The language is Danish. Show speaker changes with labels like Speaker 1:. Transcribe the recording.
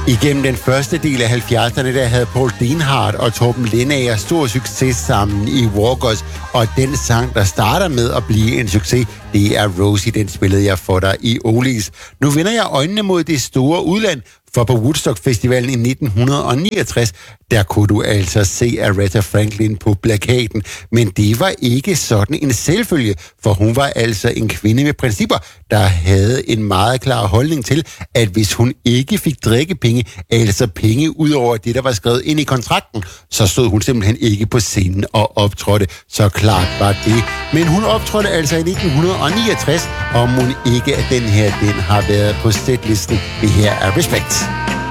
Speaker 1: Igennem den første del af 70'erne, der havde Paul Denhardt og Torben Lendager stor succes sammen i Walkers, og den sang, der starter med at blive en succes, det er Rosie, den spillede jeg for dig i Olis. Nu vender jeg øjnene mod det store udland, for på Woodstock-festivalen i 1969, der kunne du altså se Aretha Franklin på plakaten. Men det var ikke sådan en selvfølge, for hun var altså en kvinde med principper, der havde en meget klar holdning til, at hvis hun ikke fik drikkepenge, altså penge ud over det, der var skrevet ind i kontrakten, så stod hun simpelthen ikke på scenen og optrådte. Så klart var det. Men hun optrådte altså i 1969, og mon ikke, at den her, den har været på setlisten. Det her er Respect.